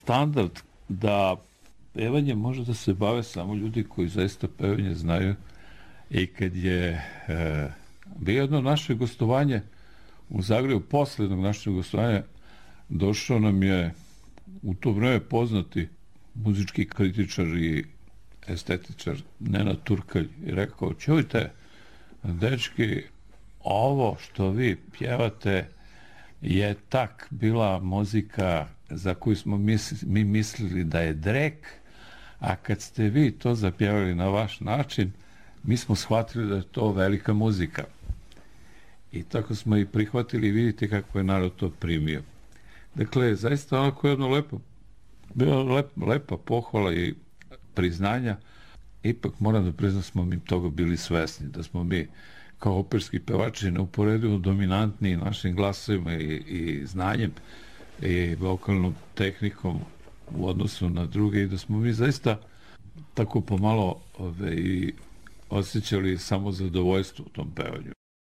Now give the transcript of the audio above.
standard da pevanje može da se bave samo ljudi koji zaista pevanje znaju. I kad je bilo jedno naše gostovanje u Zagrebu, posle jednog našeg gostovanja, došao nam je u to vreme poznati muzički kritičar i estetičar Nenad Turkalj i rekao: čujte, dečki, ovo što vi pjevate je tak bila muzika za koju smo mi mislili da je drek, a kad ste vi to zapjevali na vaš način, mi smo shvatili da je to velika muzika. I tako smo i prihvatili i vidite kako je narod to primio. Dakle, zaista onako jedno bila lepa pohvala i priznanja. Ipak moram da priznam, smo mi toga bili svesni, da smo mi kao operski pevači neuporedivo dominantni našim glasovima i znanjem i vokalnom tehnikom u odnosu na druge i da smo mi zaista tako pomalo i osjećali samo zadovoljstvo u tom pevanju.